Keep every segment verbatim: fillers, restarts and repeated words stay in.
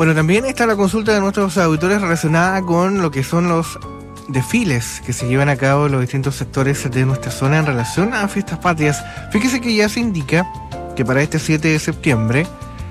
Bueno, también está la consulta de nuestros auditores relacionada con lo que son los desfiles que se llevan a cabo en los distintos sectores de nuestra zona en relación a fiestas patrias. Fíjese que ya se indica que para este siete de septiembre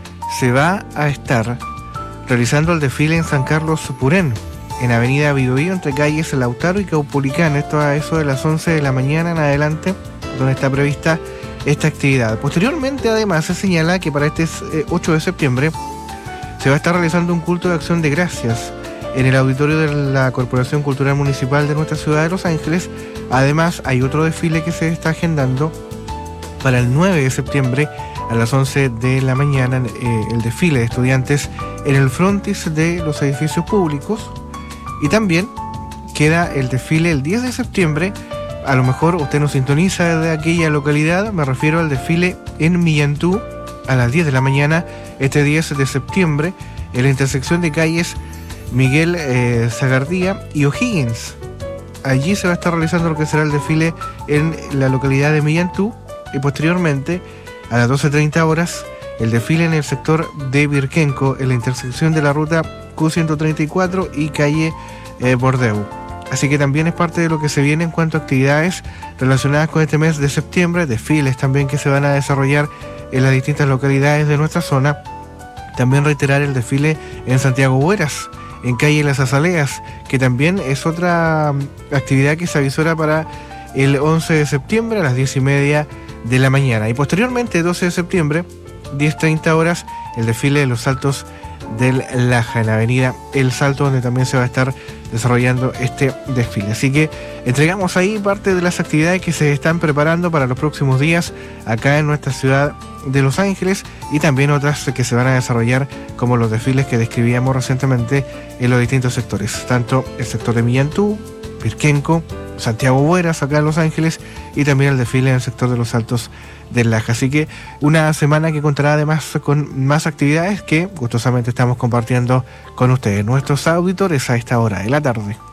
se va a estar realizando el desfile en San Carlos Purén, en Avenida Biobío, entre calles Lautaro y Caupolicán. Esto a eso de las once de la mañana en adelante, donde está prevista esta actividad. Posteriormente, además, se señala que para este ocho de septiembre se va a estar realizando un culto de acción de gracias en el auditorio de la Corporación Cultural Municipal de nuestra ciudad de Los Ángeles. Además, hay otro desfile que se está agendando para el nueve de septiembre a las once de la mañana, eh, el desfile de estudiantes en el frontis de los edificios públicos. Y también queda el desfile el diez de septiembre. A lo mejor usted nos sintoniza de aquella localidad, me refiero al desfile en Millantú a las diez de la mañana, este diez de septiembre, en la intersección de calles Miguel eh, Zagardía y O'Higgins. Allí se va a estar realizando lo que será el desfile en la localidad de Millantú, y posteriormente a las doce treinta horas el desfile en el sector de Virquenco, en la intersección de la ruta Q ciento treinta y cuatro y calle eh, Bordeu. Así que también es parte de lo que se viene en cuanto a actividades relacionadas con este mes de septiembre, desfiles también que se van a desarrollar en las distintas localidades de nuestra zona. También reiterar el desfile en Santiago Bueras, en calle Las Azaleas, que también es otra actividad que se avisora para el once de septiembre a las diez y media de la mañana. Y posteriormente, doce de septiembre, diez treinta horas, el desfile de los Saltos del Laja, en la avenida El Salto, donde también se va a estar desarrollando este desfile. Así que entregamos ahí parte de las actividades que se están preparando para los próximos días acá en nuestra ciudad de Los Ángeles, y también otras que se van a desarrollar, como los desfiles que describíamos recientemente en los distintos sectores, tanto el sector de Millantú, Virquenco, Santiago Bueras acá en Los Ángeles, y también el desfile en el sector de los Altos del Laja. Así que una semana que contará además con más actividades que gustosamente estamos compartiendo con ustedes, nuestros auditores, a esta hora de la tarde.